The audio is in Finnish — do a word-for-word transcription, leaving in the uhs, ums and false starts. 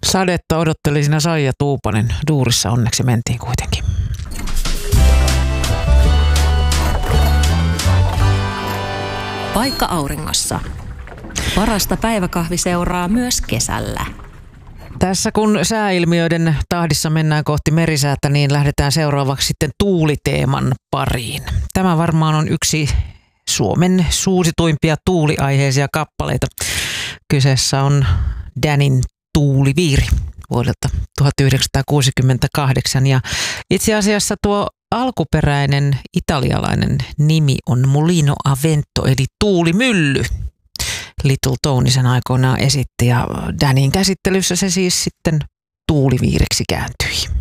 Sadetta odotteli siinä Saija Tuupanen. Duurissa onneksi mentiin kuitenkin. Paikka auringossa. Parasta päiväkahvi seuraa myös kesällä. Tässä kun sääilmiöiden tahdissa mennään kohti merisäätä, niin lähdetään seuraavaksi sitten tuuliteeman pariin. Tämä varmaan on yksi Suomen suosituimpia tuuliaiheisia kappaleita. Kyseessä on Danin Tuuliviiri vuodelta tuhatyhdeksänsataakuusikymmentäkahdeksan. Ja itse asiassa tuo alkuperäinen italialainen nimi on Mulino a Vento eli tuulimylly. Little Tony sen aikoinaan esitti ja Danin käsittelyssä se siis sitten tuuliviiriksi kääntyi.